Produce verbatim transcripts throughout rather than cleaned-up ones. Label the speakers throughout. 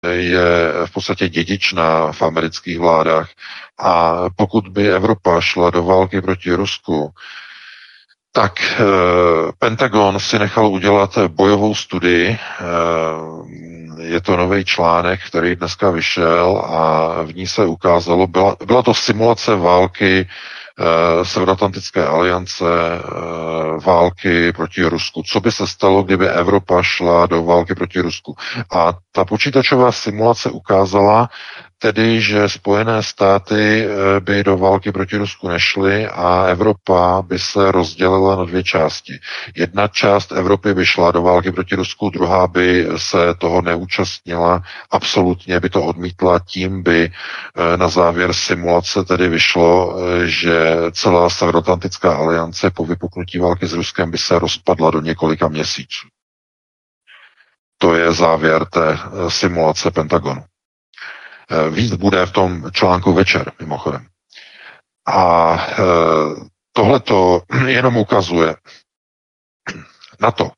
Speaker 1: je v podstatě dědičná v amerických vládách. A pokud by Evropa šla do války proti Rusku, tak eh, Pentagon si nechal udělat bojovou studii. Eh, je to nový článek, který dneska vyšel a v ní se ukázalo, byla, byla to simulace války eh, Severoatlantické aliance, eh, války proti Rusku. Co by se stalo, kdyby Evropa šla do války proti Rusku? A ta počítačová simulace ukázala, tedy, že Spojené státy by do války proti Rusku nešly a Evropa by se rozdělila na dvě části. Jedna část Evropy by šla do války proti Rusku, druhá by se toho neúčastnila, absolutně by to odmítla, tím by na závěr simulace tedy vyšlo, že celá Severoatlantická aliance po vypuknutí války s Ruskem by se rozpadla do několika měsíců. To je závěr té simulace Pentagonu. Víc bude v tom článku večer, mimochodem. A e, tohle to jenom ukazuje na to,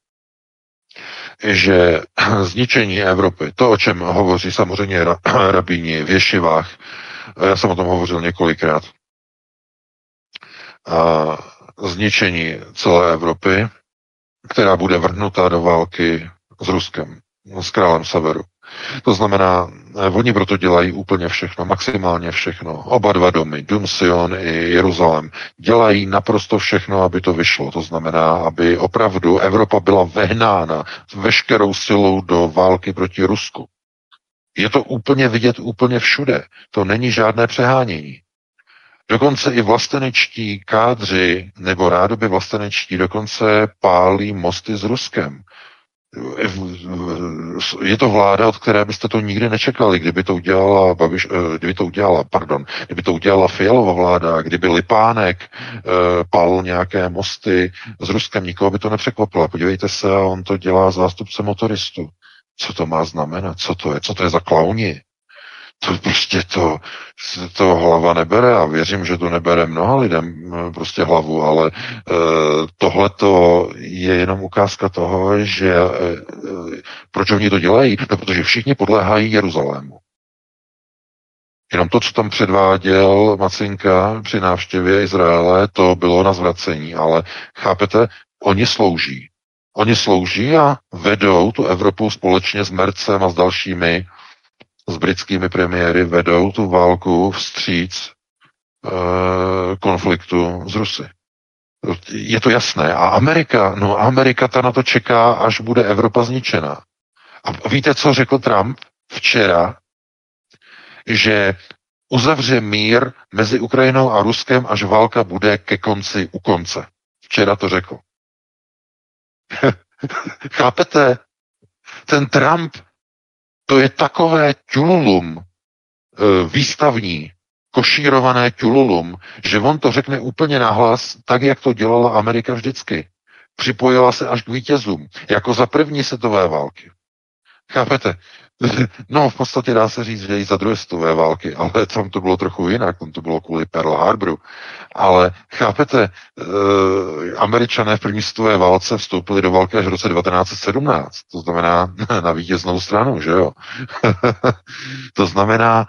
Speaker 1: že zničení Evropy, to, o čem hovoří samozřejmě rabíni v ješivách, já jsem o tom hovořil několikrát, a zničení celé Evropy, která bude vrhnuta do války s Ruskem, s králem severu. To znamená, oni proto dělají úplně všechno, maximálně všechno. Oba dva domy, Dům Sion i Jeruzalém, dělají naprosto všechno, aby to vyšlo. To znamená, aby opravdu Evropa byla vehnána veškerou silou do války proti Rusku. Je to úplně vidět úplně všude. To není žádné přehánění. Dokonce i vlastenečtí kádři, nebo rádoby vlastenečtí, dokonce pálí mosty s Ruskem. Je to vláda, od které byste to nikdy nečekali, kdyby to udělala Babiš, kdyby to udělala, pardon, kdyby to udělala Fialova vláda, kdyby Lipánek pálil nějaké mosty s Ruskem, nikoho by to nepřekvapilo. Podívejte se, on to dělá zástupce motoristů. Co to má znamenat? Co to je? Co to je za klauni? To prostě to, to hlava nebere a věřím, že to nebere mnoha lidem prostě hlavu, ale e, tohleto je jenom ukázka toho, že e, proč oni to dělají? No, protože všichni podléhají Jeruzalému. Jenom to, co tam předváděl Macinka při návštěvě Izraele, to bylo na zvracení, ale chápete, oni slouží. Oni slouží a vedou tu Evropu společně s Mercem a s dalšími s britskými premiéry vedou tu válku vstříc e, konfliktu s Rusy. Je to jasné. A Amerika, no Amerika ta na to čeká, až bude Evropa zničená. A víte, co řekl Trump včera? Že uzavře mír mezi Ukrajinou a Ruskem, až válka bude ke konci, u konce. Včera to řekl. Chápete? Ten Trump, to je takové ťululum, výstavní, košírované ťululum, že on to řekne úplně nahlas, tak, jak to dělala Amerika vždycky. Připojila se až k vítězům, jako za první světové války. Chápete? No, v podstatě dá se říct, že i za druhé světové války, ale tam to bylo trochu jinak, tam to bylo kvůli Pearl Harboru. Ale chápete, e, Američané v první světové válce vstoupili do války až v roce devatenáct set sedmnáct, to znamená na vítěznou stranu, že jo? To znamená,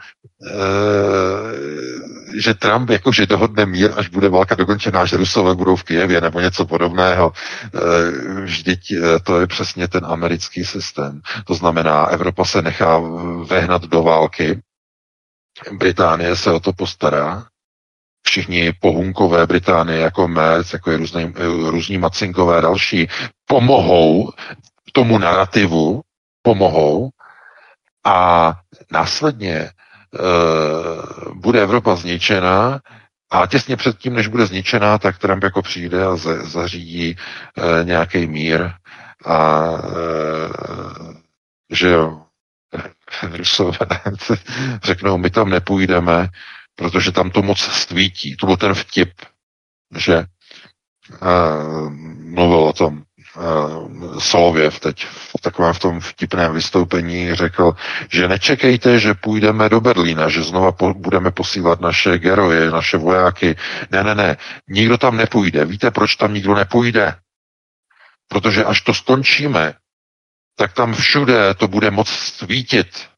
Speaker 1: e, že Trump jakože dohodne mír, až bude válka dokončená, že Rusové budou v Kyjevě nebo něco podobného. E, vždyť to je přesně ten americký systém. To znamená, Evropa se nechá vehnat do války, Británie se o to postará, všichni pohunkové Británie, jako Merz, jako je různý, různí Macinkové další, pomohou tomu narrativu, pomohou a následně e, bude Evropa zničená a těsně předtím, než bude zničená, tak Trump jako přijde a ze, zařídí e, nějaký mír a e, že jo, Rusové řeknou, my tam nepůjdeme, protože tam to moc svítí. To byl ten vtip, že uh, mluvil o tom uh, Solověv teď v takovém v tom vtipném vystoupení řekl, že nečekejte, že půjdeme do Berlína, že znova po, budeme posílat naše geroje, naše vojáky. Ne, ne, ne, nikdo tam nepůjde. Víte, proč tam nikdo nepůjde? Protože až to skončíme, tak tam všude to bude moc svítit